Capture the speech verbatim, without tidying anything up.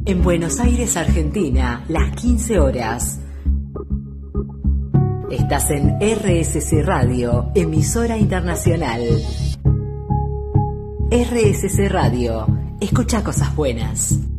En Buenos Aires, Argentina, las quince horas. Estás en R S C Radio, emisora internacional. R S C Radio, escucha cosas buenas.